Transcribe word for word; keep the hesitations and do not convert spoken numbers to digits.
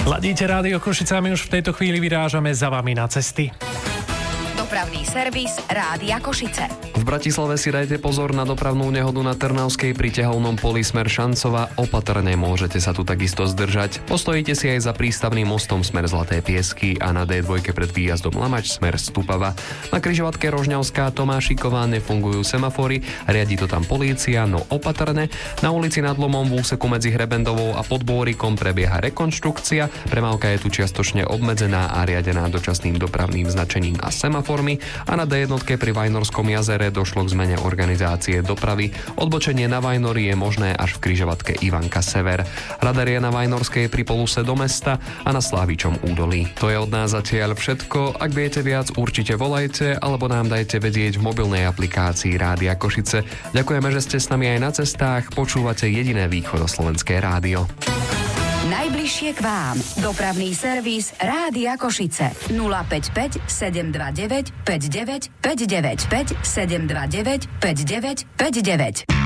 Ladíte Rádio Košice a my už v tejto chvíli vyrážame za vami na cesty. Dopravný servis Rádia Košice. V Bratislave si dajte pozor na dopravnú nehodu na Trnavskej pri Tehovnom poli smer Šancova. Opatrne môžete sa tu takisto zdržať. Postojíte si aj za prístavným mostom smer Zlaté Piesky a na dé dva pred výjazdom Lamač smer Stupava. Na križovatke Rožňavská Tomášiková nefungujú semafory, riadi to tam polícia, no opatrne. Na ulici Nad Lomom v úseku medzi Hrebendovou a Podbôrikom prebieha rekonštrukcia. Premávka je tu čiastočne obmedzená a riadená dočasným dopravným značením a semaforom. A na dé jedna pri Vajnorskom jazere došlo k zmene organizácie dopravy. Odbočenie na Vajnory je možné až v križovatke Ivanka Sever. Radar je na Vajnorskej pri poluse do mesta a na Slávičom údolí. To je od nás zatiaľ všetko. Ak viete viac, určite volajte alebo nám dajte vedieť v mobilnej aplikácii Rádia Košice. Ďakujeme, že ste s nami aj na cestách. Počúvate jediné východoslovenské rádio. Najbližšie k vám. Dopravný servis Rádia Košice. nula päť päť sedem dva deväť päť deväť päť deväť päť sedem dva deväť päť deväť päť deväť.